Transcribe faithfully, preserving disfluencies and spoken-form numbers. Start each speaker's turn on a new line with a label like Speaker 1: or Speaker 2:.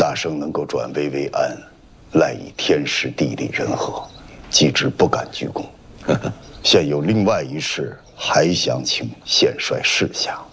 Speaker 1: 大圣能够转危为安，赖以天时地利人和，机智不敢居功。现有另外一事，还想请献帅示下。